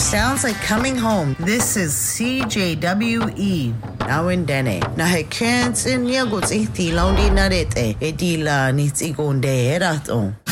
sounds like coming home. This is CJWE. Now in Dene. Na he kens in yagots ihti laundi narete. Edila nits igonde eraton.